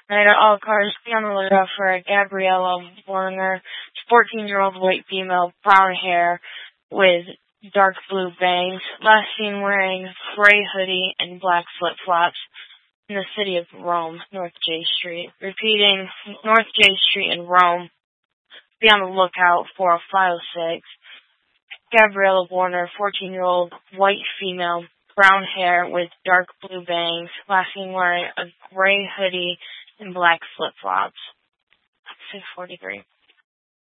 Night at all cars, be on the lookout for a Gabriella Warner, 14-year-old white female, brown hair with dark blue bangs, last seen wearing gray hoodie and black flip-flops in the city of Rome, North J Street. Repeating, North J Street in Rome. Be on the lookout for a 506. Gabriella Warner, 14-year-old white female, brown hair with dark blue bangs, last seen wearing a gray hoodie and black flip-flops. 643.